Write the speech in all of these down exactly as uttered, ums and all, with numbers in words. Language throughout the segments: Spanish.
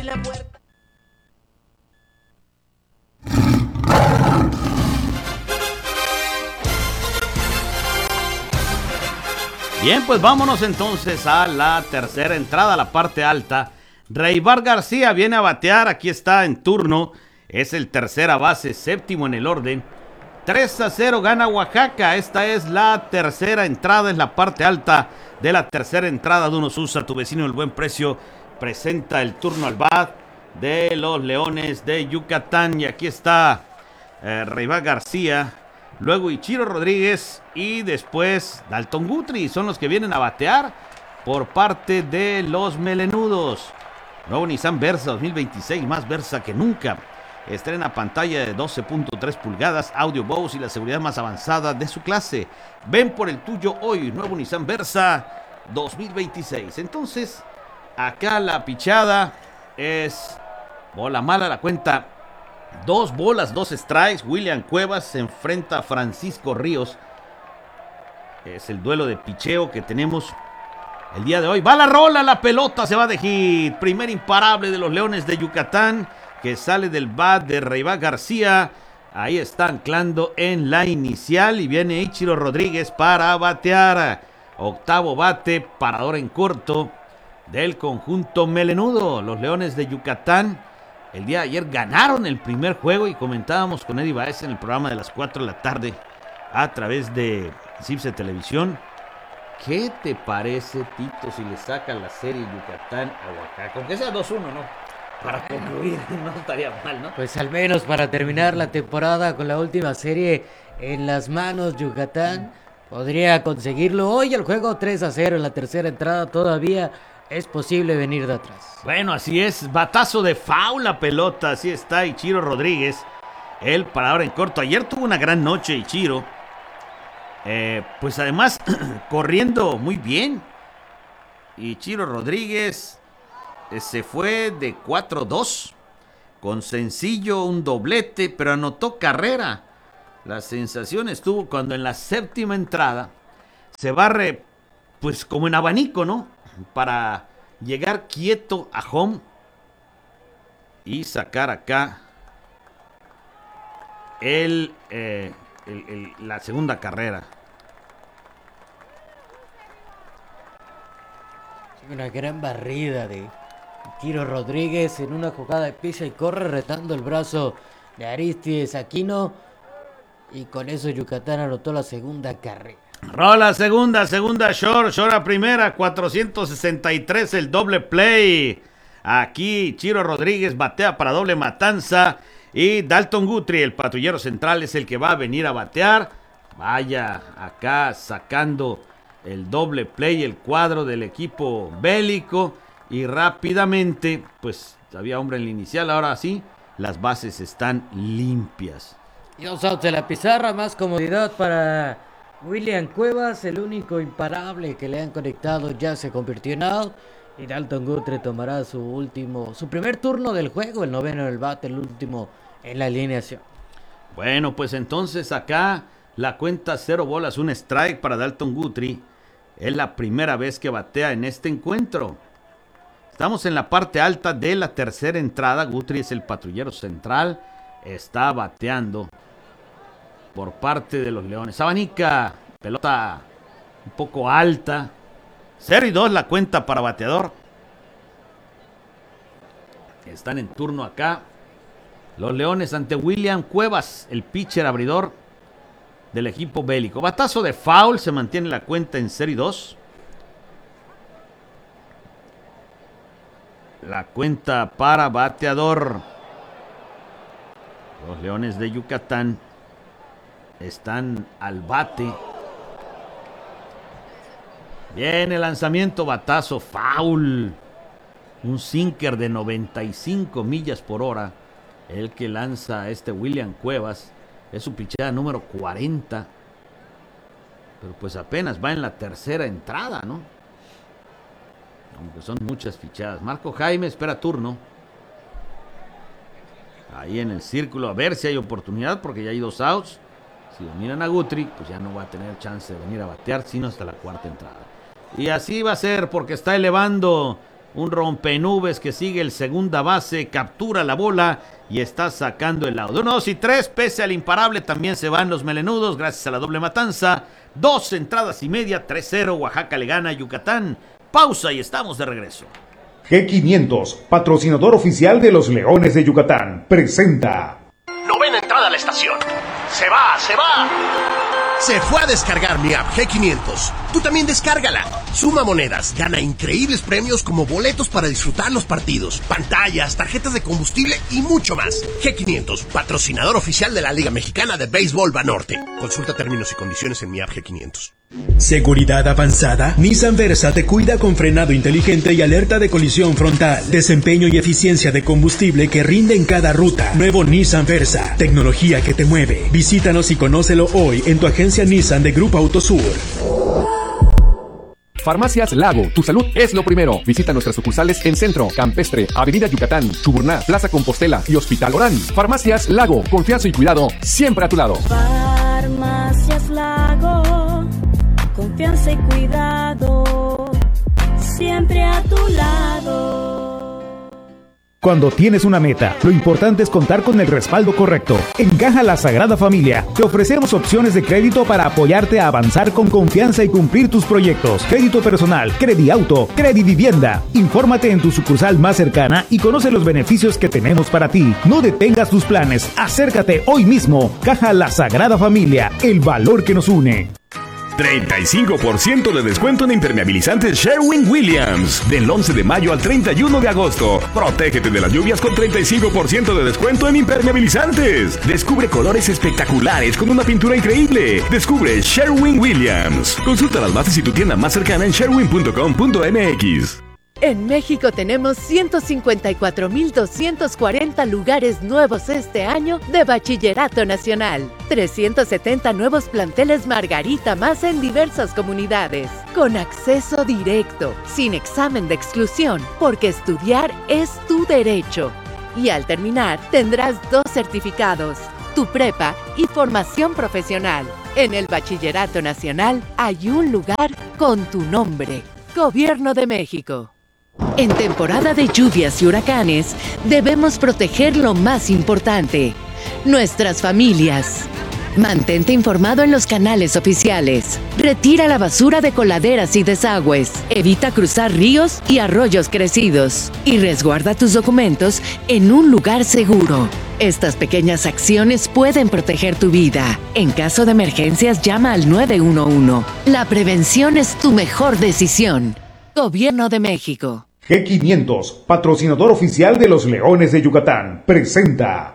en la puerta. Bien, pues vámonos entonces a la tercera entrada, a la parte alta. Reibar García viene a batear, aquí está en turno, es el tercera base, séptimo en el orden. tres a cero gana Oaxaca, esta es la tercera entrada, es la parte alta de la tercera entrada de Unos Usa, tu vecino del buen precio, presenta el turno al bat de los Leones de Yucatán. Y aquí está eh, Reibar García, luego Ichiro Rodríguez y después Dalton Guthrie, son los que vienen a batear por parte de los melenudos. Nuevo Nissan Versa dos mil veintiséis, más Versa que nunca. Estrena pantalla de doce punto tres pulgadas, audio Bose y la seguridad más avanzada de su clase. Ven por el tuyo hoy, nuevo Nissan Versa dos mil veintiséis. Entonces, acá la pichada es bola mala, la cuenta dos bolas, dos strikes. William Cuevas se enfrenta a Francisco Ríos. Es el duelo de picheo que tenemos el día de hoy. Va la rola, la pelota se va de hit. Primer imparable de los Leones de Yucatán, que sale del bat de Reibar García. Ahí está anclando en la inicial y viene Ichiro Rodríguez para batear. Octavo bate, parador en corto del conjunto melenudo. Los Leones de Yucatán el día de ayer ganaron el primer juego y comentábamos con Eddie Baez en el programa de las cuatro de la tarde a través de Cipse Televisión. ¿Qué te parece, Tito, si le sacan la serie Yucatán a Oaxaca? Aunque sea dos uno, ¿no? Para concluir, no estaría mal, ¿no? Pues al menos para terminar la temporada con la última serie en las manos, Yucatán podría conseguirlo. Hoy el juego tres a cero en la tercera entrada, todavía es posible venir de atrás. Bueno, así es, batazo de foul la pelota, así está Ichiro Rodríguez, el parador en corto. Ayer tuvo una gran noche Ichiro, eh, pues además corriendo muy bien. Ichiro Rodríguez eh, se fue de cuatro dos, con sencillo, un doblete, pero anotó carrera. La sensación estuvo cuando en la séptima entrada se barre, pues como en abanico, ¿no? Para llegar quieto a home y sacar acá el, eh, el, el, la segunda carrera. Una gran barrida de Ichiro Rodríguez en una jugada de pisa y corre, retando el brazo de Aristides Aquino, y con eso Yucatán anotó la segunda carrera. Rola segunda, segunda short, short a primera, cuatrocientos sesenta y tres el doble play. Aquí Ichiro Rodríguez batea para doble matanza y Dalton Guthrie, el patrullero central, es el que va a venir a batear. Vaya, acá sacando el doble play, el cuadro del equipo bélico, y rápidamente, pues había hombre en la inicial, ahora sí, las bases están limpias. Y dos outs de la pizarra, más comodidad para William Cuevas, el único imparable que le han conectado ya se convirtió en out. Y Dalton Guthrie tomará su último, su primer turno del juego, el noveno en el bate, el último en la alineación. Bueno, pues entonces acá la cuenta cero bolas, un strike para Dalton Guthrie. Es la primera vez que batea en este encuentro. Estamos en la parte alta de la tercera entrada. Guthrie es el patrullero central. Está bateando por parte de los Leones. Abanica, pelota un poco alta. cero y dos la cuenta para bateador. Están en turno acá los Leones ante William Cuevas, el pitcher abridor del equipo bélico. Batazo de foul, se mantiene la cuenta en cero y dos. La cuenta para bateador. Los Leones de Yucatán están al bate. Bien, el lanzamiento, batazo, foul. Un sinker de noventa y cinco millas por hora. El que lanza este William Cuevas. Es su pichada número cuarenta. Pero pues apenas va en la tercera entrada, ¿no? Aunque son muchas fichadas. Marco Jaime espera turno. Ahí en el círculo, a ver si hay oportunidad, porque ya hay dos outs. Si dominan a Guthrie, pues ya no va a tener chance de venir a batear, sino hasta la cuarta entrada. Y así va a ser, porque está elevando Un rompenubes que sigue el segunda base, captura la bola y está sacando el lado. De uno, dos y tres, pese al imparable, también se van los melenudos gracias a la doble matanza. Dos entradas y media, tres cero, Oaxaca le gana a Yucatán. Pausa y estamos de regreso. G quinientos, patrocinador oficial de los Leones de Yucatán, presenta... Novena entrada a la estación. ¡Se va, se va! Se fue a descargar mi app G quinientos. Tú también descárgala. Suma monedas, gana increíbles premios como boletos para disfrutar los partidos, pantallas, tarjetas de combustible y mucho más. G quinientos, patrocinador oficial de la Liga Mexicana de Béisbol Banorte. Consulta términos y condiciones en mi app G quinientos. ¿Seguridad avanzada? Nissan Versa te cuida con frenado inteligente y alerta de colisión frontal. Desempeño y eficiencia de combustible que rinde en cada ruta. Nuevo Nissan Versa. Tecnología que te mueve. Visítanos y conócelo hoy en tu agencia Nissan de Grupo Autosur. Farmacias Lago, tu salud es lo primero. Visita nuestras sucursales en Centro, Campestre, Avenida Yucatán, Chuburná, Plaza Compostela y Hospital Orán. Farmacias Lago, confianza y cuidado siempre a tu lado. Farmacias Lago, confianza y cuidado siempre a tu lado. Cuando tienes una meta, lo importante es contar con el respaldo correcto. En Caja La Sagrada Familia, te ofrecemos opciones de crédito para apoyarte a avanzar con confianza y cumplir tus proyectos. Crédito personal, Crediauto, Credivivienda. Infórmate en tu sucursal más cercana y conoce los beneficios que tenemos para ti. No detengas tus planes, acércate hoy mismo. Caja La Sagrada Familia, el valor que nos une. treinta y cinco por ciento de descuento en impermeabilizantes Sherwin-Williams. Del once de mayo al treinta y uno de agosto. Protégete de las lluvias con treinta y cinco por ciento de descuento en impermeabilizantes. Descubre colores espectaculares con una pintura increíble. Descubre Sherwin-Williams. Consulta las bases y tu tienda más cercana en sherwin punto com punto m x. En México tenemos ciento cincuenta y cuatro mil doscientos cuarenta lugares nuevos este año de Bachillerato Nacional. trescientos setenta nuevos planteles Margarita más en diversas comunidades. Con acceso directo, sin examen de exclusión, porque estudiar es tu derecho. Y al terminar, tendrás dos certificados, tu prepa y formación profesional. En el Bachillerato Nacional hay un lugar con tu nombre. Gobierno de México. En temporada de lluvias y huracanes, debemos proteger lo más importante, nuestras familias. Mantente informado en los canales oficiales. Retira la basura de coladeras y desagües. Evita cruzar ríos y arroyos crecidos. Y resguarda tus documentos en un lugar seguro. Estas pequeñas acciones pueden proteger tu vida. En caso de emergencias, llama al nueve uno uno. La prevención es tu mejor decisión. Gobierno de México. G quinientos, patrocinador oficial de los Leones de Yucatán, presenta...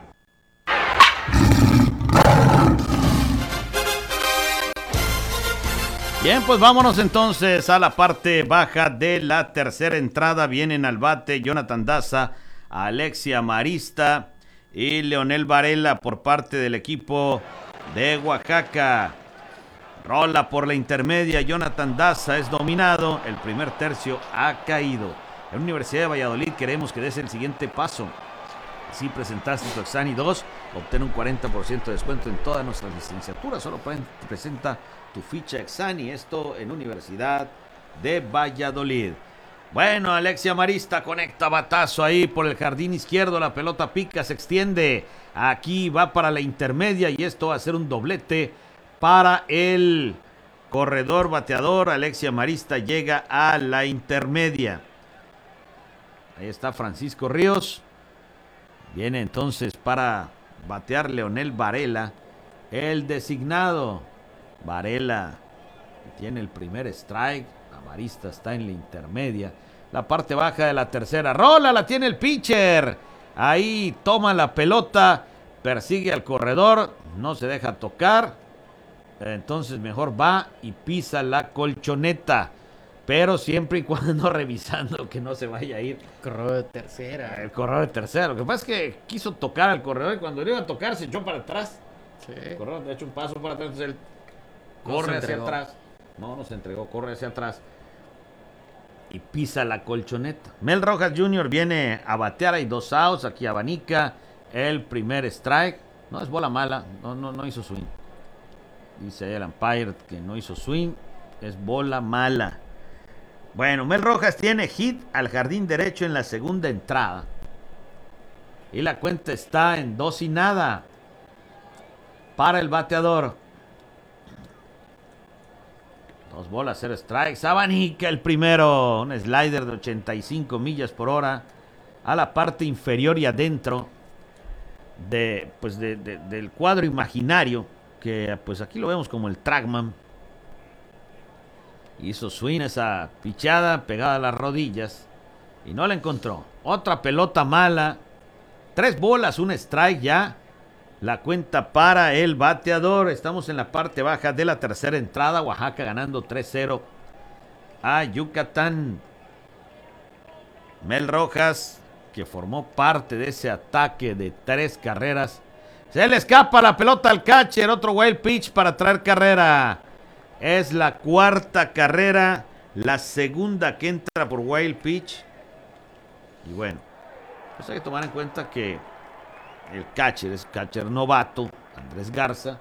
Bien, pues vámonos entonces a la parte baja de la tercera entrada. Vienen al bate Jonathan Daza, Alexia Marista y Leonel Varela por parte del equipo de Oaxaca. Rola por la intermedia, Jonathan Daza es dominado, el primer tercio ha caído. En la Universidad de Valladolid queremos que des el siguiente paso. Si presentaste tu Exani dos, obtén un cuarenta por ciento de descuento en todas nuestras licenciaturas. Solo presenta tu ficha Exani, esto en Universidad de Valladolid. Bueno, Alexia Marista conecta batazo ahí por el jardín izquierdo, la pelota pica, se extiende. Aquí va para la intermedia y esto va a ser un doblete para el corredor bateador. Alexia Marista llega a la intermedia. Ahí está Francisco Ríos. Viene entonces para batear Leonel Varela, el designado. Varela tiene el primer strike. Marista está en la intermedia. La parte baja de la tercera. Rola, la tiene el pitcher. Ahí toma la pelota. Persigue al corredor. No se deja tocar. Entonces mejor va y pisa la colchoneta. Pero siempre y cuando revisando que no se vaya a ir. Corredor de tercera. El corredor de tercera. Lo que pasa es que quiso tocar al corredor y cuando le iba a tocar se echó para atrás. Sí. El corredor le ha hecho un paso para atrás. Entonces él corre no hacia atrás. No, no se entregó. Corre hacia atrás. Y pisa la colchoneta. Mel Rojas junior viene a batear. Hay dos outs. Aquí abanica el primer strike. No es bola mala. No, no, no hizo swing. Dice el umpire que no hizo swing. Es bola mala. Bueno, Mel Rojas tiene hit al jardín derecho en la segunda entrada. Y la cuenta está en dos y nada para el bateador. Dos bolas, cero strikes. Abanica el primero. Un slider de ochenta y cinco millas por hora a la parte inferior y adentro de, pues de, de, del cuadro imaginario, que pues aquí lo vemos como el Trackman. Hizo swing esa pichada pegada a las rodillas y no la encontró. Otra pelota mala. Tres bolas, un strike ya. La cuenta para el bateador. Estamos en la parte baja de la tercera entrada. Oaxaca ganando tres cero a Yucatán. Mel Rojas, que formó parte de ese ataque de tres carreras. Se le escapa la pelota al catcher. Otro wild pitch para traer carrera. Es la cuarta carrera. La segunda que entra por wild pitch. Y bueno, pues hay que tomar en cuenta que el catcher es catcher novato, Andrés Garza.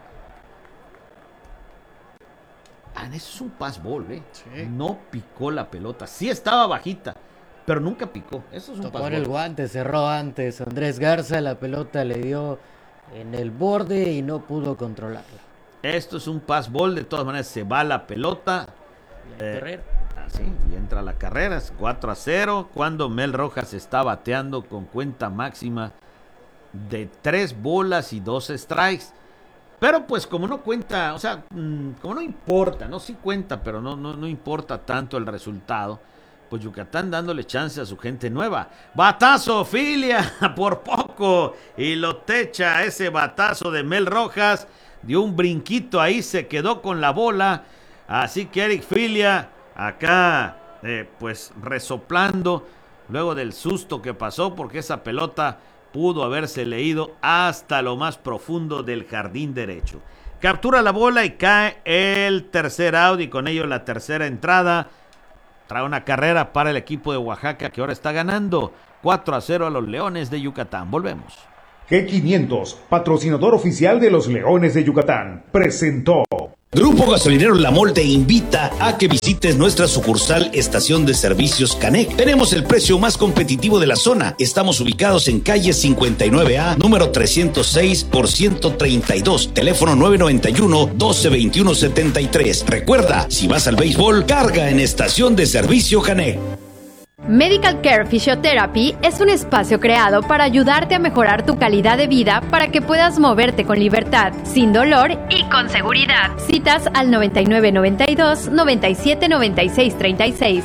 Ah, eso es un pass ball, ¿eh? Sí. No picó la pelota. Sí estaba bajita, pero nunca picó. Eso es un Tocó pass en ball. el guante, cerró antes. Andrés Garza, la pelota le dio en el borde y no pudo controlarla. Esto es un pass ball. De todas maneras, se va la pelota. Y hay Eh, carrera. Así, y entra la carrera. Es cuatro a cero. Cuando Mel Rojas está bateando con cuenta máxima de tres bolas y dos strikes. Pero pues como no cuenta, o sea, mmm, como no importa, no sí cuenta, pero no, no, no importa tanto el resultado, pues Yucatán dándole chance a su gente nueva. Batazo, Filia, por poco, y lo techa ese batazo de Mel Rojas. Dio un brinquito ahí, se quedó con la bola. Así que Eric Filia acá, eh, pues resoplando luego del susto que pasó, porque esa pelota pudo haberse leído hasta lo más profundo del jardín derecho. Captura la bola y cae el tercer out y con ello la tercera entrada. Trae una carrera para el equipo de Oaxaca, que ahora está ganando cuatro a cero a los Leones de Yucatán. Volvemos. G quinientos, patrocinador oficial de los Leones de Yucatán, presentó. Grupo Gasolinero La Mol te invita a que visites nuestra sucursal Estación de Servicios Canec. Tenemos el precio más competitivo de la zona. Estamos ubicados en calle cincuenta y nueve A, número trescientos seis por ciento treinta y dos, teléfono nueve noventa y uno, doce veintiuno setenta y tres. Recuerda, si vas al béisbol, carga en Estación de Servicio Canec. Medical Care Physiotherapy es un espacio creado para ayudarte a mejorar tu calidad de vida para que puedas moverte con libertad, sin dolor y con seguridad. Citas al noventa y nueve noventa y dos, noventa y siete noventa y seis treinta y seis.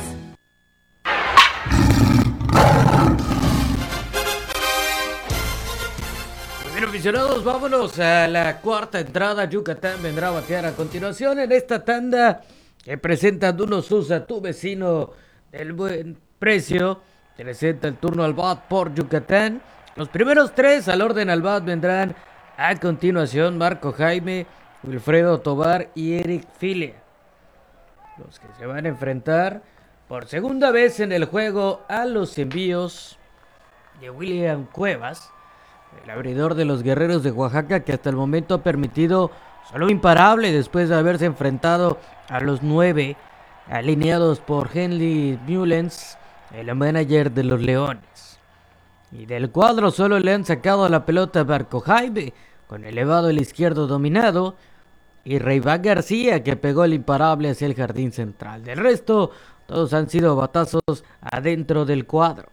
Bien, aficionados, vámonos a la cuarta entrada. Yucatán vendrá a batear a continuación en esta tanda que presenta Duno Sousa, tu vecino del buen precio. Presenta el turno al bat por Yucatán. Los primeros tres al orden al bat vendrán a continuación Marco Jaime, Wilfredo Tovar y Eric Filia. Los que se van a enfrentar por segunda vez en el juego a los envíos de William Cuevas, el abridor de los Guerreros de Oaxaca, que hasta el momento ha permitido solo imparable después de haberse enfrentado a los nueve alineados por Henry Mullens, el manager de los Leones. Y del cuadro solo le han sacado la pelota a Marco Jaime, con elevado el izquierdo dominado, y Reiván García, que pegó el imparable hacia el jardín central. Del resto, todos han sido batazos adentro del cuadro.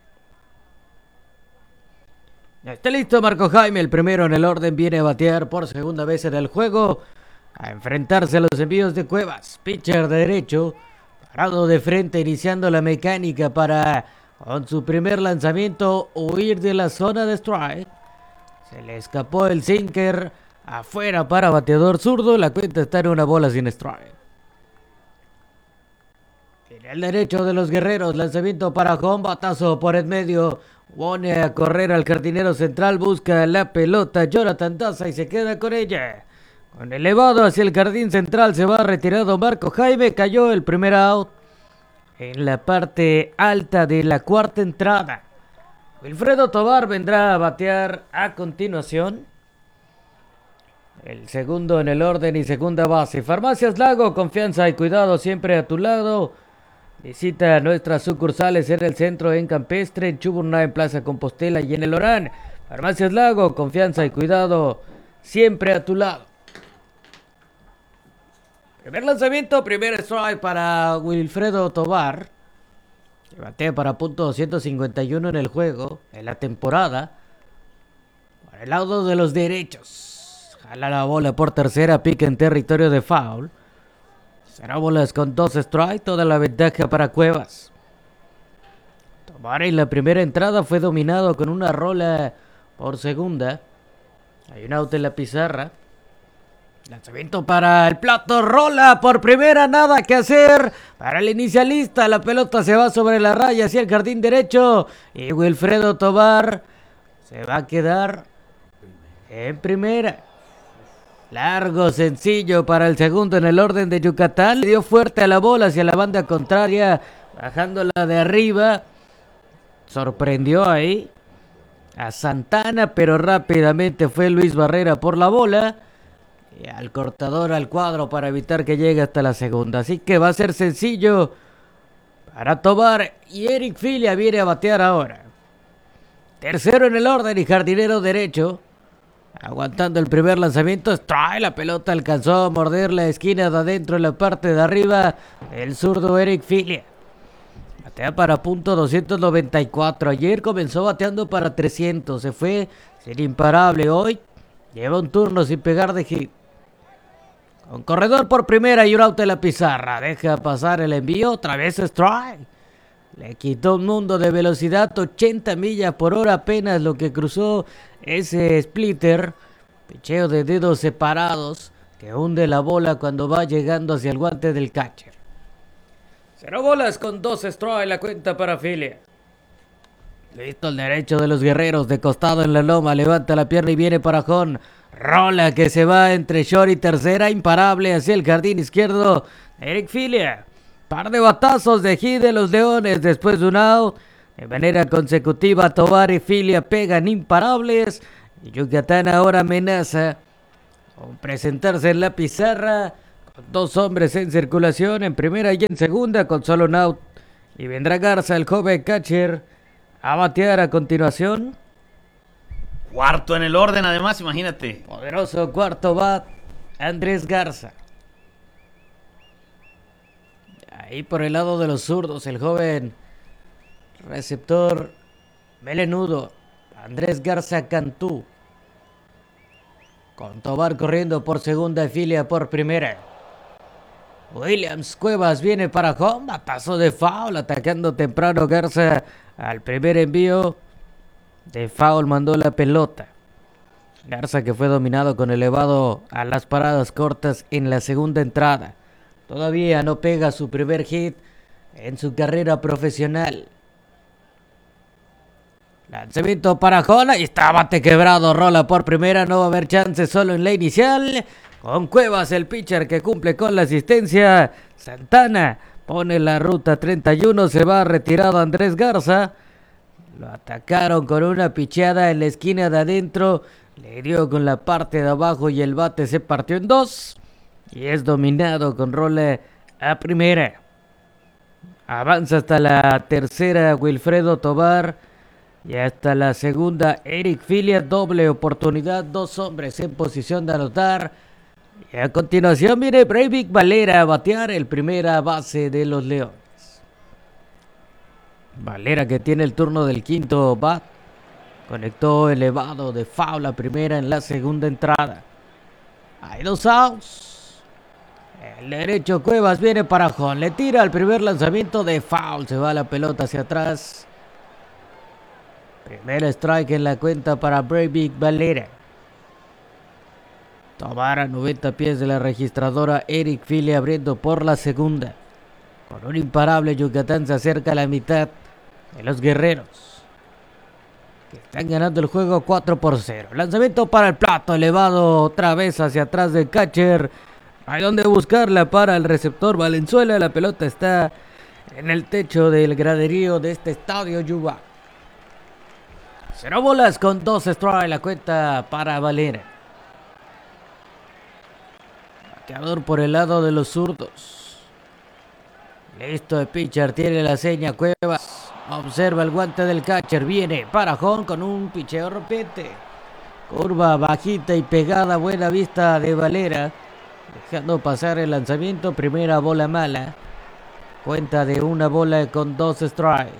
Ya está listo Marco Jaime, el primero en el orden, viene a batear por segunda vez en el juego, a enfrentarse a los envíos de Cuevas. Pitcher derecho, parado de frente, iniciando la mecánica para, con su primer lanzamiento, huir de la zona de strike. Se le escapó el sinker afuera para bateador zurdo. La cuenta está en una bola sin strike. En el derecho de los Guerreros, lanzamiento para home, batazo por el medio. Pone a correr al jardinero central, busca la pelota Jonathan Daza y se queda con ella. Con elevado hacia el jardín central se va retirado Marco Jaime. Cayó el primer out en la parte alta de la cuarta entrada. Wilfredo Tovar vendrá a batear a continuación. El segundo en el orden y segunda base. Farmacias Lago, confianza y cuidado siempre a tu lado. Visita nuestras sucursales en el centro, en Campestre, en Chuburná, en Plaza Compostela y en el Orán. Farmacias Lago, confianza y cuidado siempre a tu lado. Primer lanzamiento, primer strike para Wilfredo Tovar, que batea para punto doscientos cincuenta y uno en el juego, en la temporada. Por el lado de los derechos, jala la bola por tercera, pica en territorio de foul. Será bolas con dos strikes, toda la ventaja para Cuevas. Tovar en la primera entrada fue dominado con una rola por segunda. Hay un out en la pizarra. Lanzamiento para el plato, rola por primera, nada que hacer para el inicialista. La pelota se va sobre la raya hacia el jardín derecho y Wilfredo Tovar se va a quedar en primera. Largo, sencillo para el segundo en el orden de Yucatán. Le dio fuerte a la bola hacia la banda contraria, bajándola de arriba. Sorprendió ahí a Santana, pero rápidamente fue Luis Barrera por la bola. Y al cortador al cuadro para evitar que llegue hasta la segunda. Así que va a ser sencillo para Tovar. Y Eric Filia viene a batear ahora. Tercero en el orden y jardinero derecho. Aguantando el primer lanzamiento. Trae la pelota, alcanzó a morder la esquina de adentro en la parte de arriba. El zurdo Eric Filia. Batea para punto doscientos noventa y cuatro. Ayer comenzó bateando para trescientos. Se fue sin imparable. Hoy lleva un turno sin pegar de hit. Con corredor por primera y un out de la pizarra. Deja pasar el envío. Otra vez strike. Le quitó un mundo de velocidad. ochenta millas por hora apenas lo que cruzó ese splitter. Picheo de dedos separados que hunde la bola cuando va llegando hacia el guante del catcher. Cero bolas con dos strikes en la cuenta para Filia. Listo el derecho de los guerreros, de costado en la loma, levanta la pierna y viene para Jón. Rola que se va entre short y tercera, imparable hacia el jardín izquierdo. Eric Filia, par de batazos de hit de los Leones después de un out. De manera consecutiva, Tovar y Filia pegan imparables. Y Yucatán ahora amenaza con presentarse en la pizarra con dos hombres en circulación, en primera y en segunda, con solo un out. Y vendrá Garza, el joven catcher, a batear a continuación. Cuarto en el orden, además, imagínate. Poderoso cuarto bat, Andrés Garza. Ahí por el lado de los zurdos, el joven receptor melenudo, Andrés Garza Cantú. Con Tovar corriendo por segunda y Filia por primera. Williams Cuevas viene para home, batazo de foul, atacando temprano Garza al primer envío. De foul mandó la pelota. Garza, que fue dominado con elevado a las paradas cortas en la segunda entrada. Todavía no pega su primer hit en su carrera profesional. Lanzamiento para Jona y está bate quebrado, rola por primera, no va a haber chance solo en la inicial. Con Cuevas, el pitcher que cumple con la asistencia. Santana pone la ruta treinta y uno, se va retirado Andrés Garza. Lo atacaron con una picheada en la esquina de adentro. Le dio con la parte de abajo y el bate se partió en dos. Y es dominado con rola a primera. Avanza hasta la tercera Wilfredo Tovar. Y hasta la segunda Eric Filia. Doble oportunidad, dos hombres en posición de anotar. Y a continuación viene Breivik Valera a batear, el primera base de los Leones. Valera, que tiene el turno del quinto bat, conectó elevado de foul la primera en la segunda entrada. Hay dos outs. El derecho Cuevas viene para Jón, le tira el primer lanzamiento de foul, se va la pelota hacia atrás. Primer strike en la cuenta para Breivik Valera. Tovar a noventa pies de la registradora, Eric Filia abriendo por la segunda. Con un imparable, Yucatán se acerca a la mitad de los guerreros, que están ganando el juego cuatro por cero. Lanzamiento para el plato, elevado otra vez hacia atrás del catcher. Hay donde buscarla para el receptor Valenzuela. La pelota está en el techo del graderío de este estadio Yuba. Cero bolas con dos strikes la cuenta para Valera. Bateador por el lado de los zurdos. Listo, el pitcher tiene la seña Cuevas. Observa el guante del catcher. Viene para home con un picheo rompiente. Curva bajita y pegada. Buena vista de Valera. Dejando pasar el lanzamiento. Primera bola mala. Cuenta de una bola con dos strikes.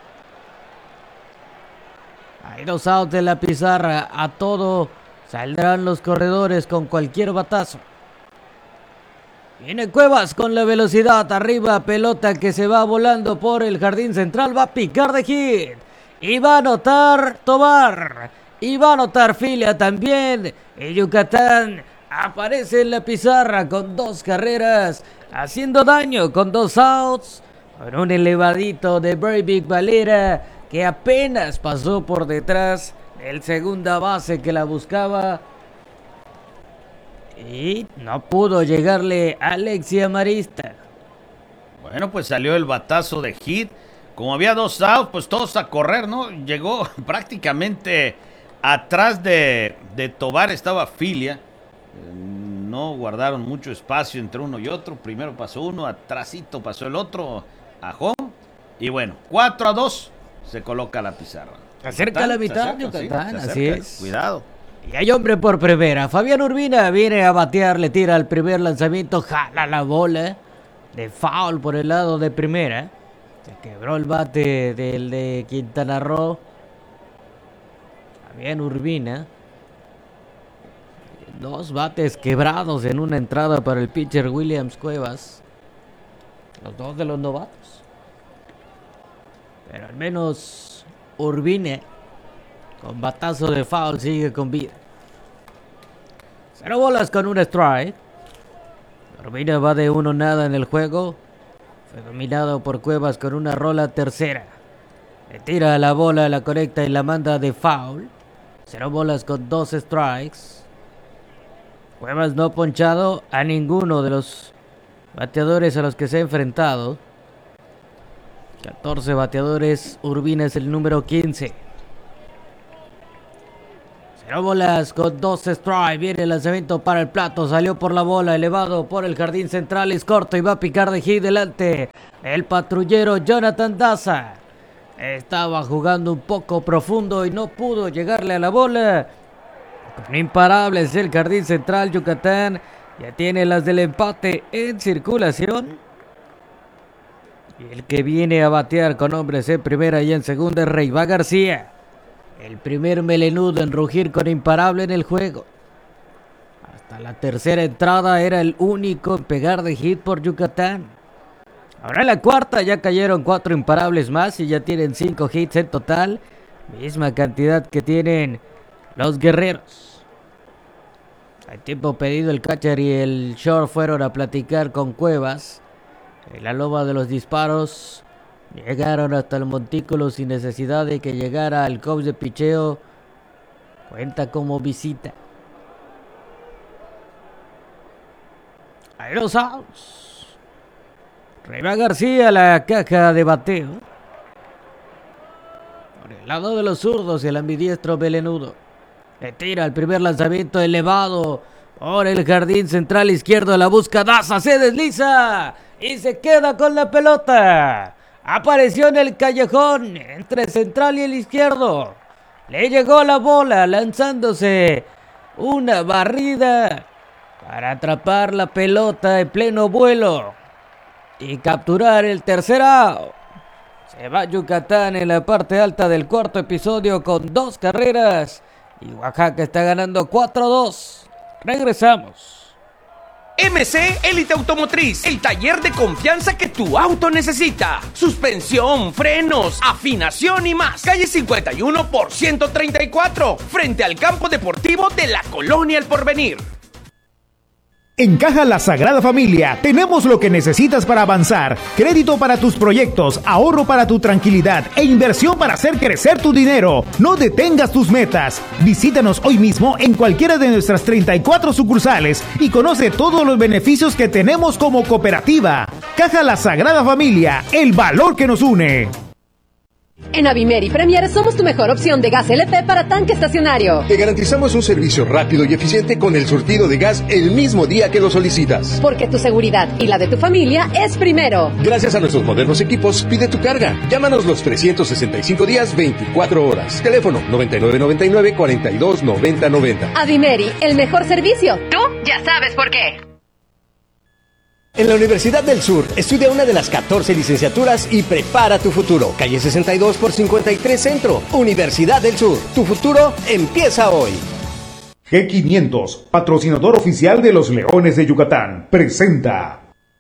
Hay dos outs de la pizarra. A todo saldrán los corredores con cualquier batazo. Viene Cuevas con la velocidad arriba, pelota que se va volando por el jardín central, va a picar de hit. Y va a anotar Tobar. Y va a anotar Filia también. Y Yucatán aparece en la pizarra con dos carreras, haciendo daño con dos outs. Con un elevadito de Breivik Valera que apenas pasó por detrás del segunda base que la buscaba. Y no pudo llegarle a Alexia Marista. Bueno, pues salió el batazo de hit. Como había dos outs, pues todos a correr, ¿no? Llegó prácticamente atrás de, de Tobar, estaba Filia. No guardaron mucho espacio entre uno y otro. Primero pasó uno, atrásito pasó el otro a home. Y bueno, cuatro a dos se coloca la pizarra. Se acerca a la mitad, Yucatán, sí, así es. Cuidado. Y hay hombre por primera. Fabián Urbina viene a batear, le tira el primer lanzamiento, jala la bola de foul por el lado de primera. Se quebró el bate del de Quintana Roo. Fabián Urbina. Dos bates quebrados en una entrada para el pitcher Williams Cuevas. Los dos de los novatos. Pero al menos Urbina, con batazo de foul, sigue con vida. Cero bolas con un strike. Urbina va de uno nada en el juego. Fue dominado por Cuevas con una rola tercera. Le tira la bola, la conecta y la manda de foul. Cero bolas con dos strikes. Cuevas no ha ponchado a ninguno de los bateadores a los que se ha enfrentado. catorce bateadores. Urbina es el número quince. Cero bolas con dos strikes. Viene el lanzamiento para el plato. Salió por la bola. Elevado por el jardín central. Es corto y va a picar de hit delante. El patrullero Jonathan Daza. Estaba jugando un poco profundo y no pudo llegarle a la bola. Con imparables el jardín central. Yucatán ya tiene las del empate en circulación. Y el que viene a batear con hombres en primera y en segunda es Reiva García. El primer melenudo en rugir con imparable en el juego. Hasta la tercera entrada era el único en pegar de hit por Yucatán. Ahora en la cuarta ya cayeron cuatro imparables más y ya tienen cinco hits en total. Misma cantidad que tienen los guerreros. Al tiempo pedido, el catcher y el short fueron a platicar con Cuevas. En la loba de los disparos llegaron hasta el montículo sin necesidad de que llegara al coach de picheo. Cuenta como visita. Hay dos outs. Reiva García, la caja de bateo. Por el lado de los zurdos, el ambidiestro melenudo. Le tira el primer lanzamiento elevado por el jardín central izquierdo. La busca Daza, se desliza y se queda con la pelota. Apareció en el callejón entre central y el izquierdo. Le llegó la bola lanzándose una barrida para atrapar la pelota en pleno vuelo y capturar el tercer out. Se va Yucatán en la parte alta del cuarto episodio con dos carreras. Y Oaxaca está ganando cuatro a dos. Regresamos. M C Élite Automotriz, el taller de confianza que tu auto necesita. Suspensión, frenos, afinación y más. Calle cincuenta y uno por ciento treinta y cuatro, frente al campo deportivo de la Colonia El Porvenir. En Caja La Sagrada Familia tenemos lo que necesitas para avanzar. Crédito para tus proyectos, ahorro para tu tranquilidad e inversión para hacer crecer tu dinero. No detengas tus metas. Visítanos hoy mismo en cualquiera de nuestras treinta y cuatro sucursales y conoce todos los beneficios que tenemos como cooperativa. Caja La Sagrada Familia, el valor que nos une. En Avimeri Premier somos tu mejor opción de gas L P para tanque estacionario. Te garantizamos un servicio rápido y eficiente con el surtido de gas el mismo día que lo solicitas. Porque tu seguridad y la de tu familia es primero. Gracias a nuestros modernos equipos, pide tu carga. Llámanos los trescientos sesenta y cinco días, veinticuatro horas. Teléfono noventa y nueve noventa y nueve, cuarenta y dos noventa noventa. Avimeri, el mejor servicio. Tú ya sabes por qué. En la Universidad del Sur, estudia una de las catorce licenciaturas y prepara tu futuro. Calle sesenta y dos por cincuenta y tres Centro. Universidad del Sur. Tu futuro empieza hoy. G quinientos, patrocinador oficial de los Leones de Yucatán, presenta.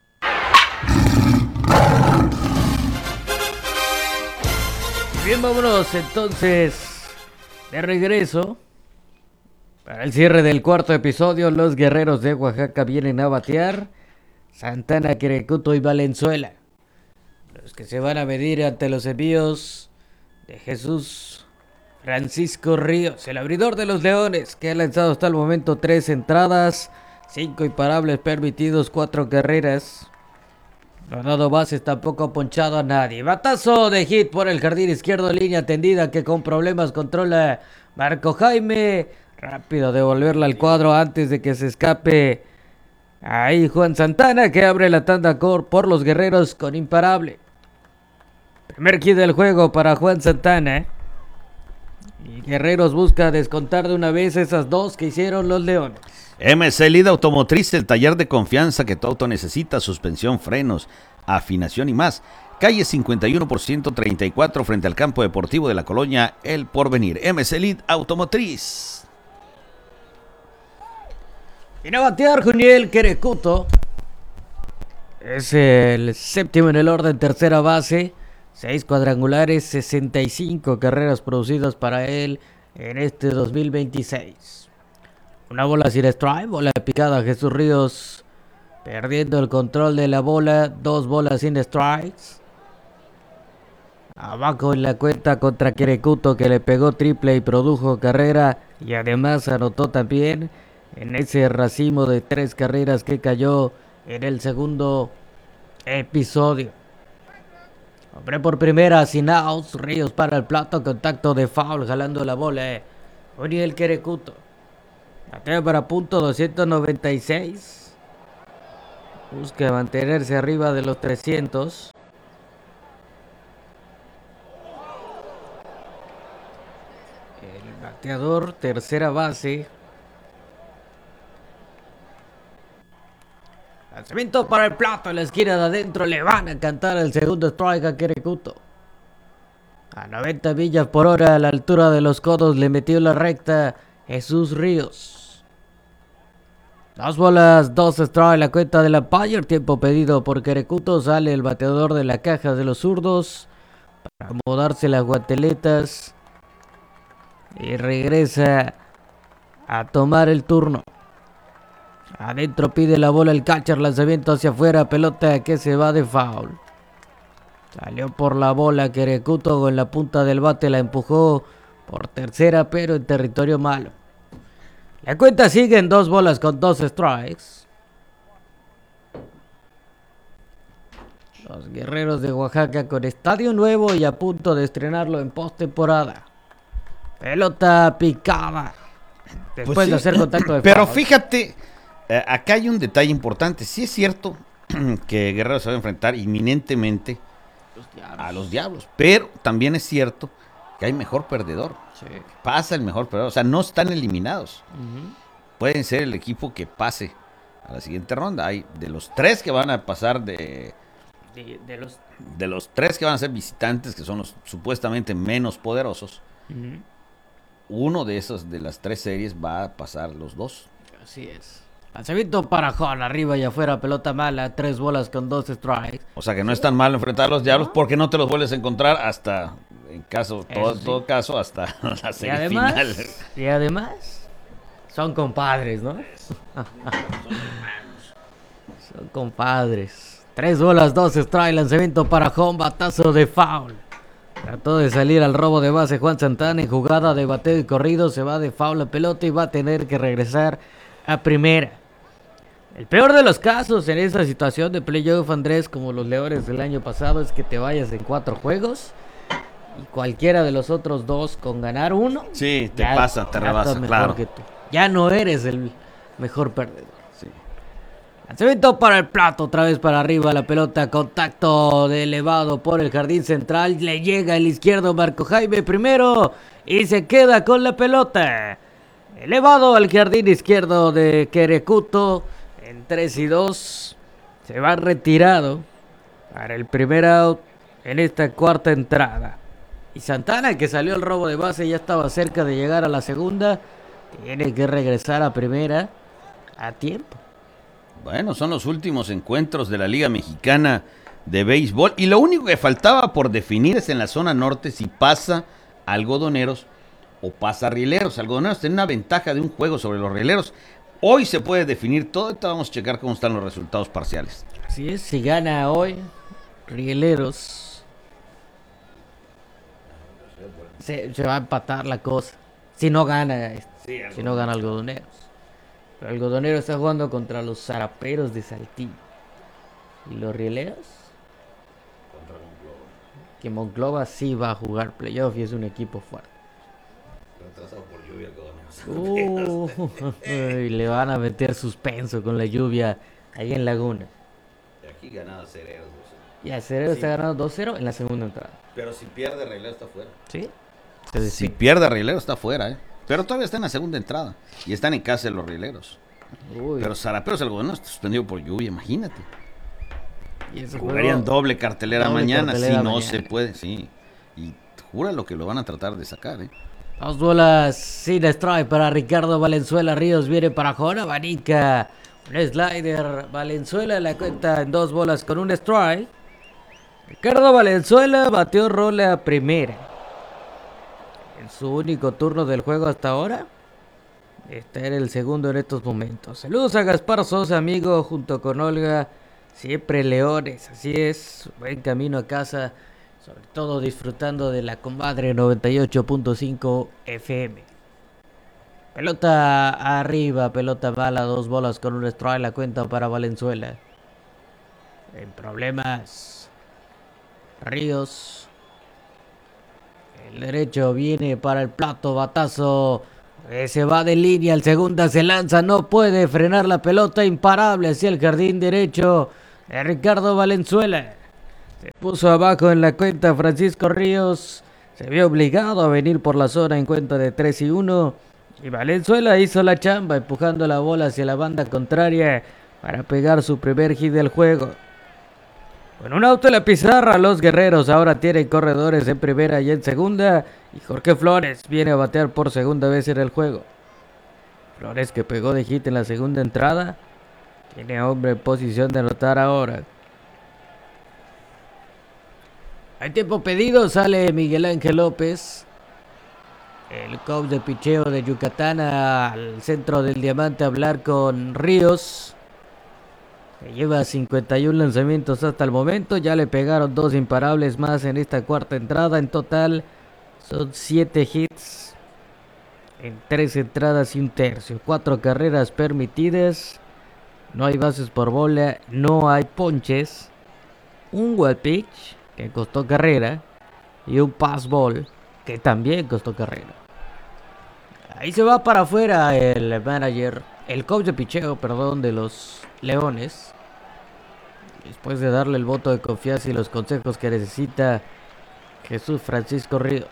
Bien, vámonos entonces de regreso. Para el cierre del cuarto episodio, los guerreros de Oaxaca vienen a batear. Santana, Querecuto y Valenzuela, los que se van a medir ante los envíos de Jesús Francisco Ríos, el abridor de los Leones, que ha lanzado hasta el momento tres entradas, cinco imparables permitidos, cuatro carreras. No ha dado bases, tampoco ha ponchado a nadie. Batazo de hit por el jardín izquierdo, línea tendida que con problemas controla Marco Jaime. Rápido devolverla al cuadro antes de que se escape. Ahí Juan Santana, que abre la tanda por los guerreros con imparable. Primer hit del juego para Juan Santana. Y Guerreros busca descontar de una vez esas dos que hicieron los Leones. M C Lid Automotriz, el taller de confianza que tu auto necesita, suspensión, frenos, afinación y más. Calle cincuenta y uno por ciento treinta y cuatro frente al campo deportivo de la colonia El Porvenir. M C Lid Automotriz. Viene a batear Juniel Querecuto. Es el séptimo en el orden, tercera base. Seis cuadrangulares, sesenta y cinco carreras producidas para él en este dos mil veintiséis. Una bola sin strike, bola picada. Jesús Ríos perdiendo el control de la bola. Dos bolas sin strikes. Abajo en la cuenta contra Querecuto, que le pegó triple y produjo carrera. Y además anotó también en ese racimo de tres carreras que cayó en el segundo episodio. Hombre por primera, sin outs. Ríos para el plato, contacto de foul, jalando la bola. Uriel Querecuto. Batea para punto doscientos noventa y seis. Busca mantenerse arriba de los trescientos. El bateador, tercera base. Lanzamiento para el plato en la esquina de adentro. Le van a cantar el segundo strike a Querecuto. A noventa millas por hora, a la altura de los codos, le metió la recta Jesús Ríos. Dos bolas, dos strikes, la cuenta del umpire. Tiempo pedido por Querecuto. Sale el bateador de la caja de los zurdos para acomodarse las guanteletas. Y regresa a tomar el turno. Adentro pide la bola el catcher, lanzamiento hacia afuera, pelota que se va de foul. Salió por la bola Querecuto con la punta del bate, la empujó por tercera, pero en territorio malo. La cuenta sigue en dos bolas con dos strikes. Los Guerreros de Oaxaca con estadio nuevo y a punto de estrenarlo en postemporada. Pelota picada. Después Pues sí, de hacer contacto de Pero foul. fíjate, eh, acá hay un detalle importante. Sí es cierto que Guerrero se va a enfrentar inminentemente a los Diablos, pero también es cierto que hay mejor perdedor. Sí. Pasa el mejor perdedor, o sea, no están eliminados. Ujú. Pueden ser el equipo que pase a la siguiente ronda. Hay de los tres que van a pasar de, De, de los... de los tres que van a ser visitantes, que son los supuestamente menos poderosos. Ujú. Uno de esos, de las tres series, va a pasar los dos. Así es. Lanzamiento para Juan, arriba y afuera, pelota mala, tres bolas con dos strikes. O sea que no es tan mal enfrentar a los Diablos porque no te los vuelves a encontrar hasta, en caso, todo, Eso sí. todo caso, hasta la Y además, semifinal. y además, son compadres, ¿no? Son compadres. Tres bolas, dos strikes, lanzamiento para Juan, batazo de foul. Trató de salir al robo de base Juan Santana en jugada de bateo y corrido, se va de foul la pelota y va a tener que regresar a primera. El peor de los casos en esa situación de playoff, Andrés, como los Leones del año pasado, es que te vayas en cuatro juegos Y cualquiera de los otros dos con ganar uno. Sí, te ya, pasa, te ya rebasa, estás mejor claro. que tú. Ya no eres el mejor perdedor. Sí. Lanzamiento para el plato, otra vez para arriba la pelota, contacto de elevado por el jardín central, le llega el izquierdo Marco Jaime primero y se queda con la pelota. Elevado al jardín izquierdo de Querecuto en tres y dos, se va retirado para el primer out en esta cuarta entrada. Y Santana, que salió al robo de base, ya estaba cerca de llegar a la segunda, tiene que regresar a primera a tiempo. Bueno, son los últimos encuentros de la Liga Mexicana de Béisbol. Y lo único que faltaba por definir es en la zona norte si pasa Algodoneros o pasa Rieleros. Algodoneros tiene una ventaja de un juego sobre los Rieleros. Hoy se puede definir todo. Ahorita vamos a checar cómo están los resultados parciales. Así es, si gana hoy Rieleros, se, se va a empatar la cosa. Si no gana, Sí, si no gana Algodoneros. Pero Algodonero está jugando contra los Zaraperos de Saltillo. ¿Y los Rieleros? Contra Monclova. Que Monclova sí va a jugar playoff y es un equipo fuerte. Retrasado por lluvia Algodoneros. Uh, y le van a meter suspenso con la lluvia ahí en Laguna. Y aquí ganada Cereros. Y a Cerero Sí. está ganando dos cero en la segunda entrada. Pero si pierde Rielero está fuera. ¿Sí? Si pierde Rielero está fuera, ¿eh? Pero todavía está en la segunda entrada. Y están en casa de los Rieleros. Uy. Pero Zaraperos Algodoneros está suspendido por lluvia, imagínate. Y ese Jugarían juego, doble cartelera doble mañana, cartelera si no mañana. se puede, sí. Y júralo que lo van a tratar de sacar, ¿eh? Dos bolas sin strike para Ricardo Valenzuela. Ríos viene para Jona Banica. Un slider. Valenzuela la cuenta en dos bolas con un strike. Ricardo Valenzuela bateó rola a primera. En su único turno del juego hasta ahora. Este era el segundo en estos momentos. Saludos a Gaspar Sosa, amigo, junto con Olga. Siempre Leones, así es. Buen camino a casa. Sobre todo disfrutando de la comadre noventa y ocho punto cinco F M. Pelota arriba, pelota mala, dos bolas con un strike, la cuenta para Valenzuela. En problemas. Ríos. El derecho viene para el plato, batazo. Eh, se va de línea, el segunda se lanza, no puede frenar la pelota, imparable hacia el jardín derecho de Ricardo Valenzuela. Se puso abajo en la cuenta Francisco Ríos, se vio obligado a venir por la zona en cuenta de tres y uno. Y Valenzuela hizo la chamba empujando la bola hacia la banda contraria para pegar su primer hit del juego. Con un auto en la pizarra, los guerreros ahora tienen corredores en primera y en segunda. Y Jorge Flores viene a batear por segunda vez en el juego. Flores, que pegó de hit en la segunda entrada, tiene a hombre en posición de anotar ahora. Hay tiempo pedido, sale Miguel Ángel López, el coach de picheo de Yucatán, al centro del diamante a hablar con Ríos. Que lleva cincuenta y uno lanzamientos hasta el momento. Ya le pegaron dos imparables más en esta cuarta entrada. En total son siete hits en tres entradas y un tercio. Cuatro carreras permitidas. No hay bases por bola. No hay ponches. Un wild pitch que costó carrera. Y un pass ball que también costó carrera. Ahí se va para afuera el manager. El coach de picheo, perdón, de los Leones. Después de darle el voto de confianza y los consejos que necesita Jesús Francisco Ríos.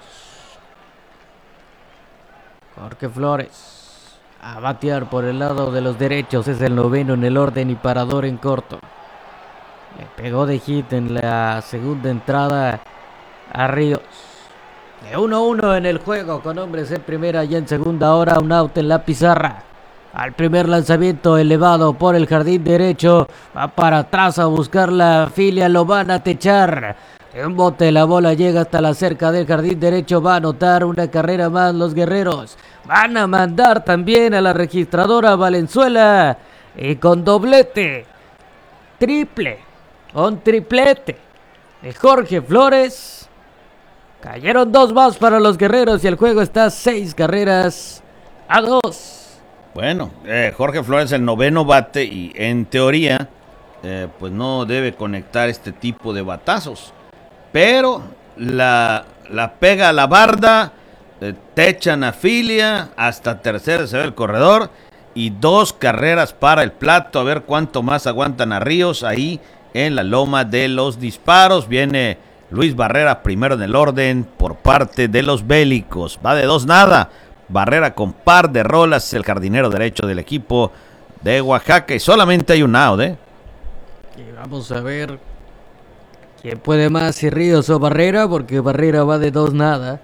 Jorge Flores a batear por el lado de los derechos. Es el noveno en el orden y parador en corto. Le pegó de hit en la segunda entrada a Ríos. De uno a uno en el juego con hombres en primera y en segunda. Ahora un out en la pizarra. Al primer lanzamiento elevado por el jardín derecho. Va para atrás a buscar la filia. Lo van a techar. En un bote la bola llega hasta la cerca del jardín derecho. Va a anotar una carrera más los guerreros. Van a mandar también a la registradora Valenzuela. Y con doblete. Triple. Un triplete de Jorge Flores. Cayeron dos más para los guerreros. Y el juego está seis carreras a dos. Bueno, eh, Jorge Flores el noveno bate y en teoría eh, pues no debe conectar este tipo de batazos. Pero la la pega a la barda, eh, te echan a filia, hasta tercera se ve el corredor, y dos carreras para el plato, a ver cuánto más aguantan a Ríos ahí en la loma de los disparos. Viene Luis Barrera primero en el orden por parte de los bélicos, va de dos nada, Barrera con par de rolas, el jardinero derecho del equipo de Oaxaca, y solamente hay un out, ¿eh? Y vamos a ver quién puede más, si Ríos o Barrera, porque Barrera va de dos nada.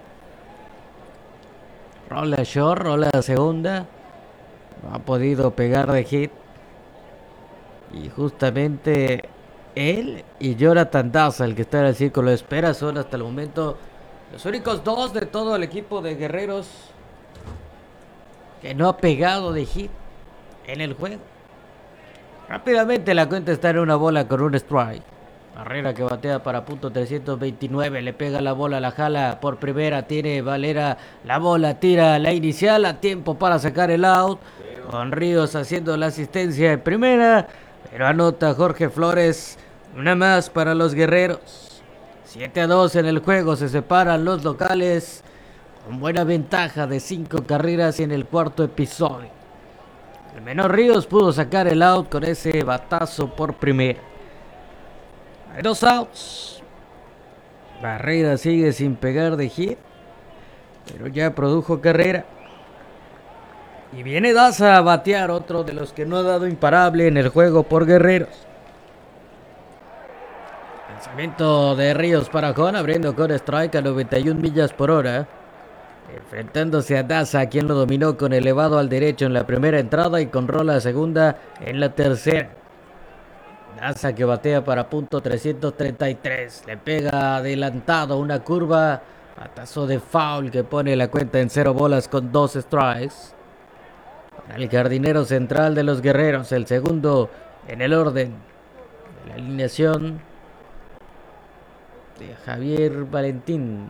Rola short, rola segunda. No ha podido pegar de hit. Y justamente él y Jonathan Daza, el que está en el círculo de espera, son hasta el momento los únicos dos de todo el equipo de Guerreros que no ha pegado de hit en el juego. Rápidamente la cuenta está en una bola con un strike. Barrera que batea para punto trescientos veintinueve, le pega la bola, la jala por primera, tiene Valera la bola, tira la inicial, a tiempo para sacar el out, con Ríos haciendo la asistencia en primera, pero anota Jorge Flores, una más para los Guerreros. siete a dos en el juego, se separan los locales con buena ventaja de cinco carreras en el cuarto episodio. El menor Ríos pudo sacar el out con ese batazo por primera. Hay dos outs. Barrera sigue sin pegar de hit, pero ya produjo carrera. Y viene Daza a batear, otro de los que no ha dado imparable en el juego por Guerreros. Lanzamiento de Ríos para Juan, abriendo con strike a noventa y una millas por hora. Enfrentándose a Daza, quien lo dominó con elevado al derecho en la primera entrada y con rola segunda en la tercera. Daza que batea para punto trescientos treinta y tres. Le pega adelantado una curva. Batazo de foul que pone la cuenta en cero bolas con dos strikes. Para el jardinero central de los Guerreros, el segundo en el orden de la alineación de Javier Valentín.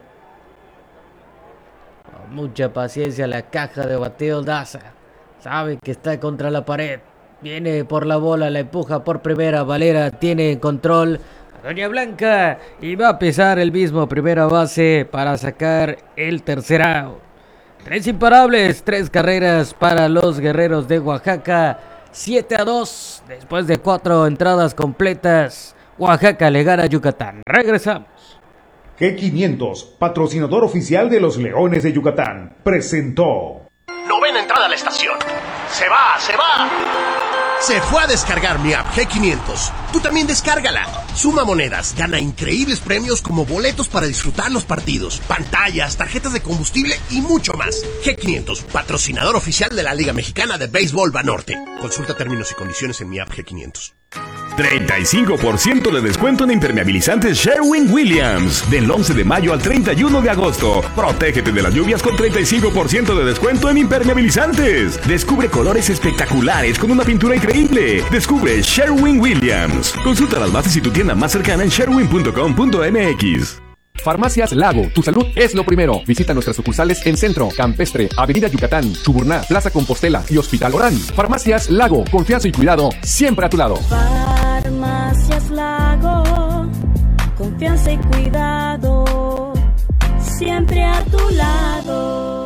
Con mucha paciencia la caja de bateo Daza. Sabe que está contra la pared. Viene por la bola, la empuja por primera. Valera tiene control a Doña Blanca y va a pisar el mismo primera base para sacar el tercer out. Tres imparables, tres carreras para los Guerreros de Oaxaca. siete a dos. Después de cuatro entradas completas, Oaxaca le gana a Yucatán. Regresamos. G quinientos, patrocinador oficial de los Leones de Yucatán, presentó. Novena entrada a la estación. Se va, se va. Se fue a descargar mi app G quinientos. Tú también descárgala. Suma monedas, gana increíbles premios como boletos para disfrutar los partidos, pantallas, tarjetas de combustible y mucho más. G quinientos, patrocinador oficial de la Liga Mexicana de Béisbol Banorte. Consulta términos y condiciones en mi app G quinientos. treinta y cinco por ciento de descuento en impermeabilizantes Sherwin-Williams. Del once de mayo al treinta y uno de agosto. Protégete de las lluvias con treinta y cinco por ciento de descuento en impermeabilizantes. Descubre colores espectaculares con una pintura increíble. Descubre Sherwin-Williams. Consulta las bases y tu tienda más cercana en sherwin punto com punto m x. Farmacias Lago, tu salud es lo primero. Visita nuestras sucursales en Centro, Campestre, Avenida Yucatán, Chuburná, Plaza Compostela y Hospital Orán. Farmacias Lago, confianza y cuidado siempre a tu lado. Farmacias Lago, confianza y cuidado siempre a tu lado.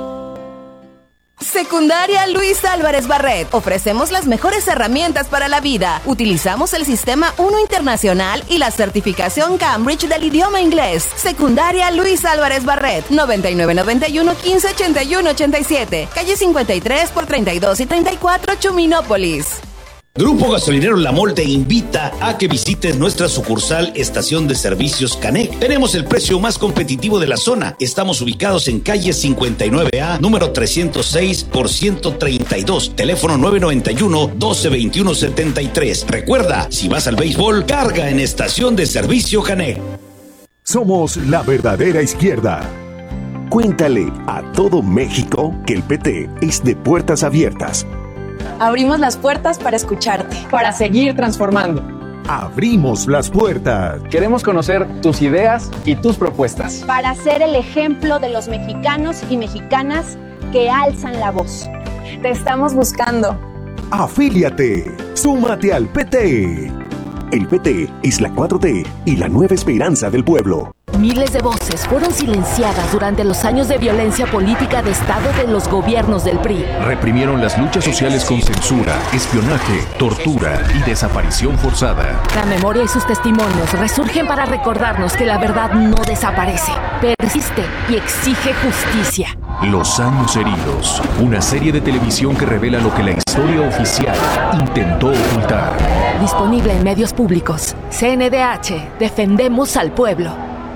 Secundaria Luis Álvarez Barret. Ofrecemos las mejores herramientas para la vida. Utilizamos el sistema uno Internacional y la certificación Cambridge del idioma inglés. Secundaria Luis Álvarez Barret. noventa y nueve noventa y uno quince ochenta y uno ochenta y siete. Calle cincuenta y tres por treinta y dos y treinta y cuatro, Chuminópolis. Grupo Gasolinero La Mol te invita a que visites nuestra sucursal Estación de Servicios Canec. Tenemos el precio más competitivo de la zona. Estamos ubicados en calle cincuenta y nueve A, número trescientos seis por ciento treinta y dos, teléfono nueve noventa y uno, doce veintiuno setenta y tres. Recuerda, si vas al béisbol, carga en Estación de Servicio Canec. Somos la verdadera izquierda. Cuéntale a todo México que el P T es de puertas abiertas. Abrimos las puertas para escucharte, para seguir transformando. Abrimos las puertas. Queremos conocer tus ideas y tus propuestas. Para ser el ejemplo de los mexicanos y mexicanas que alzan la voz. Te estamos buscando. Afíliate. Súmate al P T. El P T es la cuatro T y la nueva esperanza del pueblo. Miles de voces fueron silenciadas durante los años de violencia política de Estado de los gobiernos del P R I. Reprimieron las luchas sociales con censura, espionaje, tortura y desaparición forzada. La memoria y sus testimonios resurgen para recordarnos que la verdad no desaparece, persiste y exige justicia. Los años heridos, una serie de televisión que revela lo que la historia oficial intentó ocultar. Disponible en medios públicos. C N D H, defendemos al pueblo.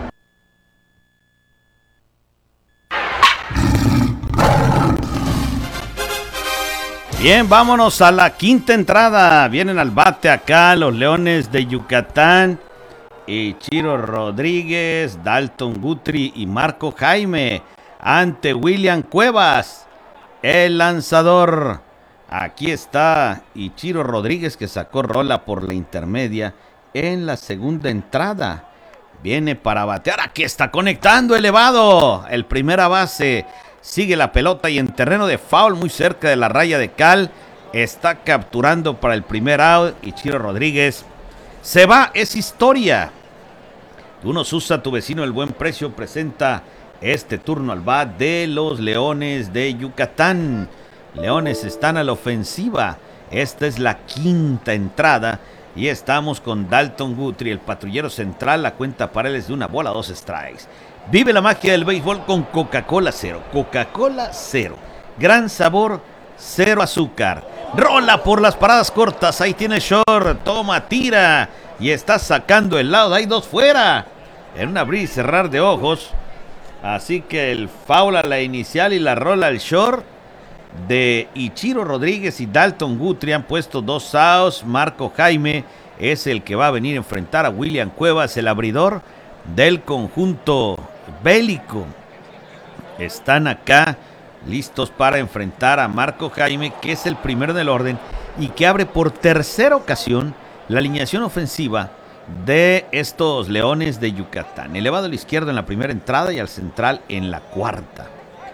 Bien, vámonos a la quinta entrada. Vienen al bate acá los Leones de Yucatán. Ichiro Rodríguez, Dalton Guthrie y Marco Jaime ante William Cuevas, el lanzador. Aquí está Ichiro Rodríguez, que sacó rola por la intermedia en la segunda entrada. Viene para batear. Aquí está conectando elevado. El primera base. Sigue la pelota y en terreno de foul, muy cerca de la raya de cal, está capturando para el primer out. Ichiro Rodríguez se va, es historia. Unos usa tu vecino el buen precio presenta este turno al bat de los Leones de Yucatán. Leones están a la ofensiva. Esta es la quinta entrada y estamos con Dalton Guthrie, el patrullero central. La cuenta para él es de una bola, dos strikes. Vive la magia del béisbol con Coca-Cola Cero. Coca-Cola Cero. Gran sabor, cero azúcar. Rola por las paradas cortas. Ahí tiene short. Toma, tira. Y está sacando el lado. Hay dos fuera. En un abrir y cerrar de ojos. Así que el foul a la inicial y la rola al short de Ichiro Rodríguez y Dalton Guthrie han puesto dos outs. Marco Jaime es el que va a venir a enfrentar a William Cuevas, el abridor del conjunto bélico. Están acá listos para enfrentar a Marco Jaime, que es el primero del orden y que abre por tercera ocasión la alineación ofensiva de estos Leones de Yucatán. Elevado a la izquierda en la primera entrada y al central en la cuarta.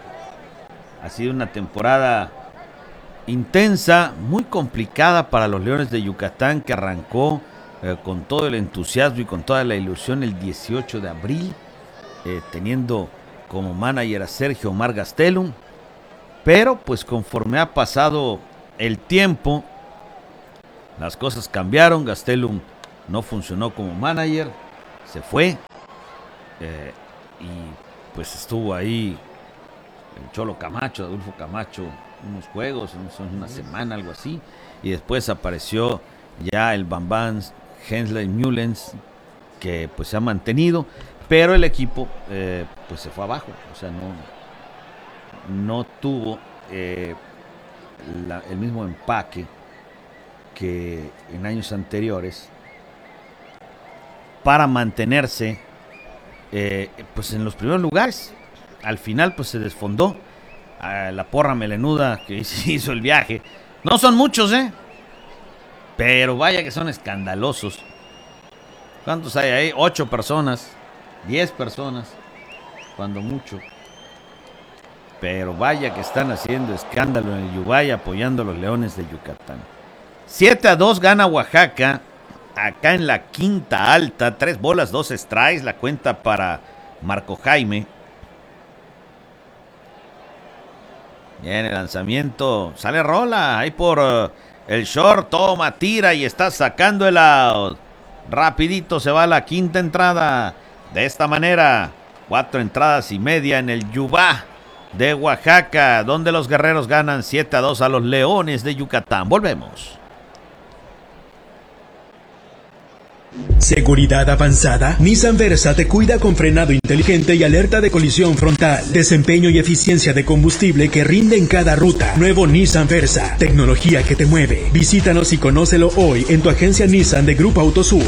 Ha sido una temporada intensa, muy complicada para los Leones de Yucatán, que arrancó eh, con todo el entusiasmo y con toda la ilusión el dieciocho de abril, eh, teniendo como manager a Sergio Omar Gastelum. Pero pues conforme ha pasado el tiempo, las cosas cambiaron. Gastelum no funcionó como manager, se fue eh, y pues estuvo ahí el Cholo Camacho, Adolfo Camacho, unos juegos, una semana, algo así, y después apareció ya el Bambam Hensley Mullens, que pues se ha mantenido, pero el equipo eh, pues se fue abajo, o sea, no, no tuvo eh, la, el mismo empaque que en años anteriores para mantenerse eh, pues en los primeros lugares. Al final pues se desfondó. A la porra melenuda que hizo el viaje. No son muchos, ¿eh? Pero vaya que son escandalosos. ¿Cuántos hay ahí? Ocho personas. Diez personas. Cuando mucho. Pero vaya que están haciendo escándalo en el Yubay apoyando a los Leones de Yucatán. siete a dos gana Oaxaca. Acá en la quinta alta. Tres bolas, dos strikes. La cuenta para Marco Jaime. Bien, el lanzamiento. Sale rola. Ahí por uh, el short. Toma, tira y está sacando el out. Rapidito se va a la quinta entrada. De esta manera, cuatro entradas y media en el Yubá de Oaxaca, donde los guerreros ganan siete a dos a los Leones de Yucatán. Volvemos. Seguridad avanzada. Nissan Versa te cuida con frenado inteligente y alerta de colisión frontal. Desempeño y eficiencia de combustible que rinde en cada ruta. Nuevo Nissan Versa. Tecnología que te mueve. Visítanos y conócelo hoy en tu agencia Nissan de Grupo Autosur.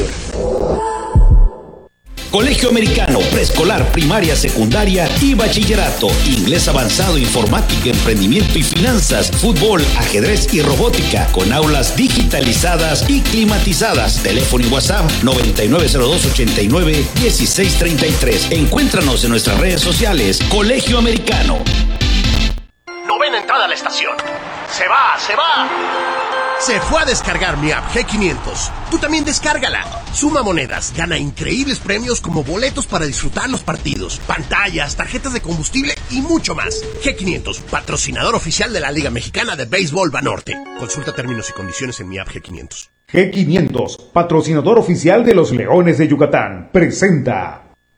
Colegio Americano, preescolar, primaria, secundaria y bachillerato. Inglés avanzado, informática, emprendimiento y finanzas, fútbol, ajedrez y robótica, con aulas digitalizadas y climatizadas. Teléfono y WhatsApp noventa y nueve cero dos ochenta y nueve dieciséis treinta y tres. Encuéntranos en nuestras redes sociales. Colegio Americano. Novena entrada a la estación. ¡Se va, se va! Se fue a descargar mi app G quinientos. Tú también descárgala. Suma monedas, gana increíbles premios como boletos para disfrutar los partidos, pantallas, tarjetas de combustible y mucho más. G quinientos, patrocinador oficial de la Liga Mexicana de Béisbol Banorte. Consulta términos y condiciones en mi app G quinientos. G quinientos, patrocinador oficial de los Leones de Yucatán, presenta.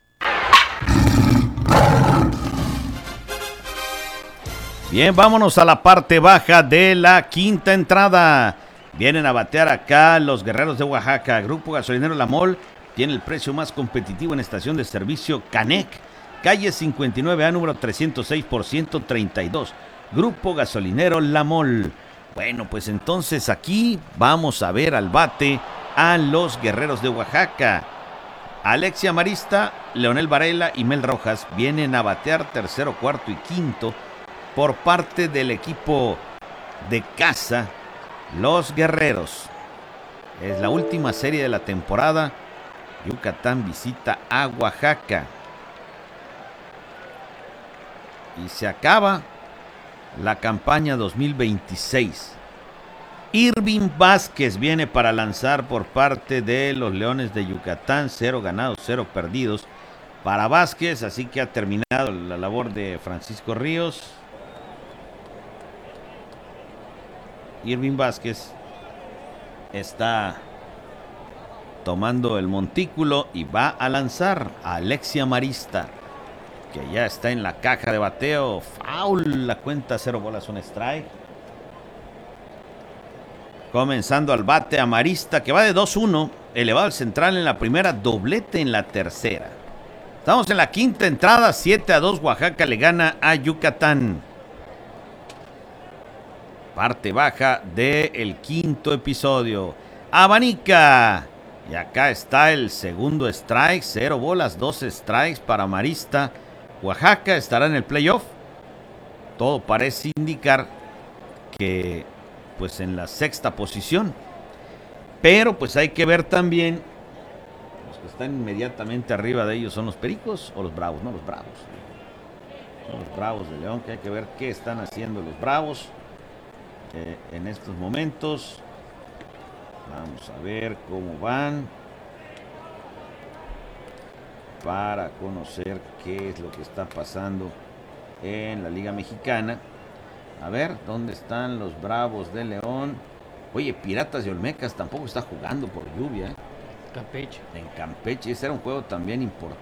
Bien, vámonos a la parte baja de la quinta entrada. Vienen a batear acá los Guerreros de Oaxaca. Grupo Gasolinero La Mol tiene el precio más competitivo en estación de servicio Canec. Calle cincuenta y nueve A, número trescientos seis por ciento treinta y dos. Grupo Gasolinero La Mol. Bueno, pues entonces aquí vamos a ver al bate a los Guerreros de Oaxaca. Alexia Marista, Leonel Varela y Mel Rojas vienen a batear tercero, cuarto y quinto por parte del equipo de casa, los Guerreros. Es la última serie de la temporada. Yucatán visita a Oaxaca. Y se acaba la campaña dos mil veintiséis. Irving Vázquez viene para lanzar por parte de los Leones de Yucatán. Cero ganados, cero perdidos para Vázquez. Así que ha terminado la labor de Francisco Ríos. Irving Vázquez está tomando el montículo y va a lanzar a Alexia Marista, que ya está en la caja de bateo. Foul, la cuenta, cero bolas, un strike. Comenzando al bate a Marista, que va de dos uno, elevado al central en la primera, doblete en la tercera. Estamos en la quinta entrada, siete a dos, Oaxaca le gana a Yucatán. Parte baja del quinto episodio. Abanica. Y acá está el segundo strike. Cero bolas, dos strikes para Marista. Oaxaca estará en el playoff. Todo parece indicar que pues en la sexta posición. Pero pues hay que ver también. Los que están inmediatamente arriba de ellos son los Pericos o los Bravos. No, los Bravos. Son los Bravos de León, que hay que ver qué están haciendo los Bravos. Eh, en estos momentos vamos a ver cómo van para conocer qué es lo que está pasando en la Liga Mexicana. A ver, ¿dónde están los Bravos de León? Oye, Piratas de Olmecas tampoco está jugando por lluvia, ¿eh? Campeche. En Campeche, ese era un juego también importante.